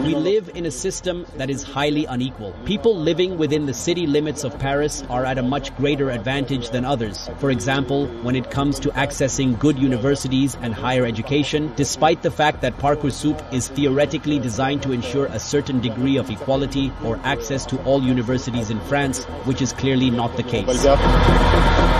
We live in a system that is highly unequal. People living within the city limits of Paris are at a much greater advantage than others. For example, when it comes to accessing good universities and higher education, despite the fact that Parcoursup is theoretically designed to ensure a certain degree of equality or access to all universities in France, which is clearly not the case.